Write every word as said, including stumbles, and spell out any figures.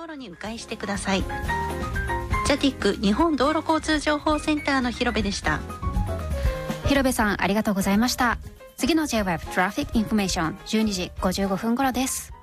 頃に迂回してください。ジャティック日本道路交通情報センターの広部でした。 広部さんありがとうございました。次の ジェイウェブ トラフィックインフォメーションじゅうにじごじゅうごふん頃です。